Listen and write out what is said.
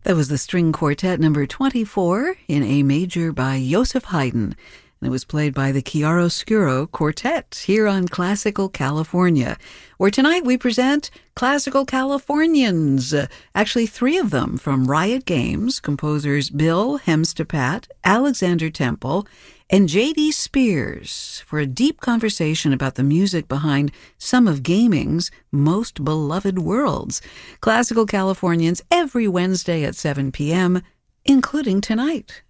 That was the string quartet number 24 in A major by Joseph Haydn. And it was played by the Chiaroscuro Quartet here on Classical California, where tonight we present Classical Californians, actually 3 of them from Riot Games, composers Bill Hemstepat, Alexander Temple, and J.D. Spears, for a deep conversation about the music behind some of gaming's most beloved worlds. Classical Californians every Wednesday at 7 p.m., including tonight.